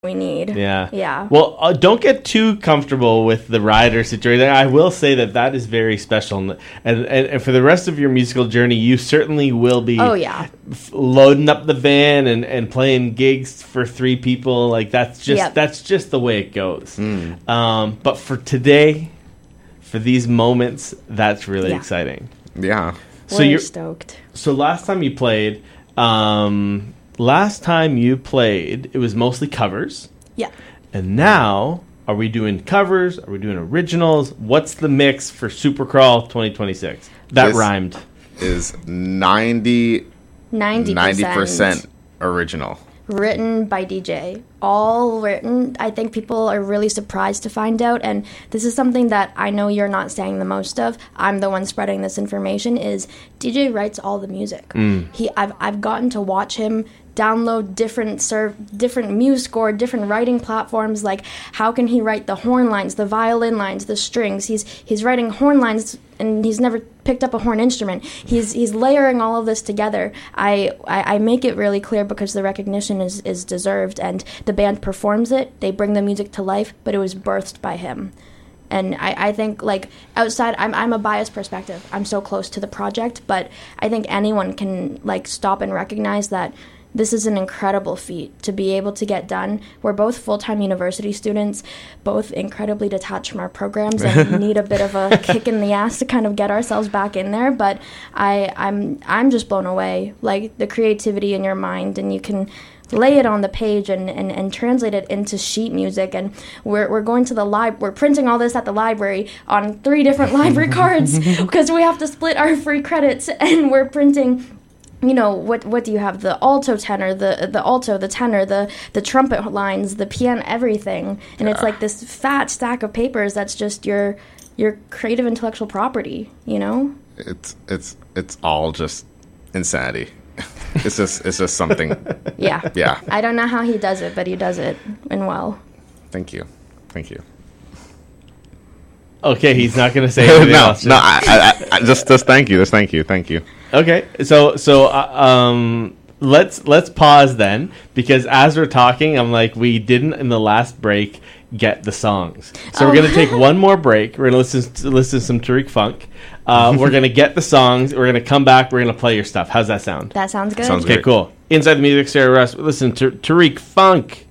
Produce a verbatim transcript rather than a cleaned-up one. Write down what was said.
we need. Yeah. Yeah. Well, uh, don't get too comfortable with the rider situation. I will say that that is very special. And, and, and for the rest of your musical journey, you certainly will be oh, yeah. f- loading up the van and, and playing gigs for three people. Like, that's just yep. that's just the way it goes. Mm. Um, but for today, for these moments, that's really yeah. exciting. Yeah. So We're you're stoked. So last time you played... Um, Last time you played, it was mostly covers. Yeah. And now, are we doing covers? Are we doing originals? What's the mix for Supercrawl twenty twenty-six? That This rhymed. Is ninety, ninety percent. ninety percent original. Written by D J. All written. I think people are really surprised to find out, and this is something that I know you're not saying the most of. I'm the one spreading this information, is D J writes all the music. Mm. He I've I've gotten to watch him download different serve different MuseScore, different writing platforms. Like, how can he write the horn lines, the violin lines, the strings? He's he's writing horn lines, and he's never picked up a horn instrument. He's he's layering all of this together. I, I, I make it really clear because the recognition is, is deserved, and the band performs it. They bring the music to life, but it was birthed by him. And I, I think, like, outside, I'm I'm a biased perspective. I'm so close to the project, but I think anyone can, like, stop and recognize that this is an incredible feat to be able to get done. We're both full-time university students, both incredibly detached from our programs and need a bit of a kick in the ass to kind of get ourselves back in there. But I, I'm I'm just blown away, like, the creativity in your mind, and you can lay it on the page and, and, and translate it into sheet music. And we're we're going to the lib we're printing all this at the library on three different library cards because we have to split our free credits, and we're printing, you know, what what do you have? The alto tenor, the the alto, the tenor, the the trumpet lines, the piano, everything. And it's like this fat stack of papers that's just your your creative intellectual property, you know? It's it's it's all just insanity. It's just it's just something. Yeah. Yeah. I don't know how he does it, but he does it, and well. Thank you. Thank you. Okay, he's not going to say anything no, else. no, I, I, I, just just thank you. Just thank you. Thank you. Okay, so so uh, um, let's let's pause then, because as we're talking, I'm like, we didn't in the last break get the songs, so oh. we're gonna take one more break. We're gonna listen to, listen to some Tariq Funk. Uh, we're gonna get the songs. We're gonna come back. We're gonna play your stuff. How's that sound? That sounds good. Sounds Okay, great. Cool. Inside the Music Stereo Rest. Listen to Tariq Funk.